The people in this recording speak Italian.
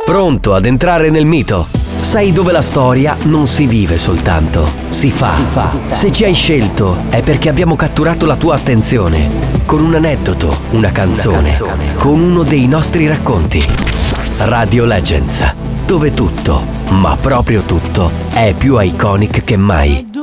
Pronto ad entrare nel mito? Sai dove la storia non si vive soltanto, si fa. Se ci hai scelto è perché abbiamo catturato la tua attenzione con un aneddoto, una canzone, con uno dei nostri racconti. Radio Legends, dove tutto, ma proprio tutto, è più iconic che mai.